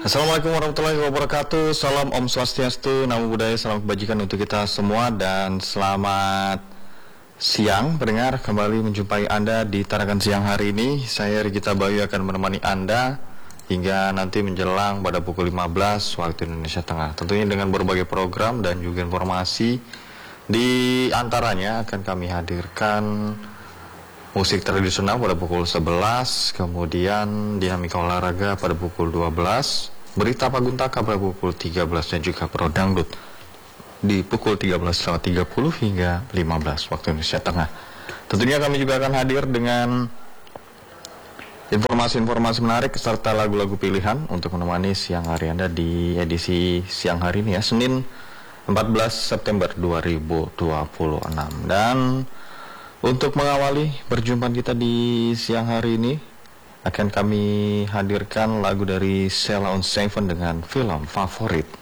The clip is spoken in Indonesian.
Assalamualaikum warahmatullahi wabarakatuh. Salam Om Swastiastu, Namo Buddhaya, salam kebajikan untuk kita semua. Dan selamat siang pendengar, kembali menjumpai Anda di Tarakan Siang hari ini. Saya Rigita Bayu akan menemani Anda hingga nanti menjelang pada pukul 15 waktu Indonesia Tengah. Tentunya dengan berbagai program dan juga informasi. Di antaranya akan kami hadirkan musik tradisional pada pukul 11, kemudian dinamika olahraga pada pukul 12, berita Paguntaka pada pukul 13, dan juga Pro Dangdut di pukul 13.30 hingga 15 waktu Indonesia Tengah. Tentunya kami juga akan hadir dengan informasi-informasi menarik serta lagu-lagu pilihan untuk menemani siang hari Anda di edisi siang hari ini ya, Senin 14 September 2026. Dan untuk mengawali perjumpaan kita di siang hari ini, akan kami hadirkan lagu dari Sheila on 7 dengan film Favorit.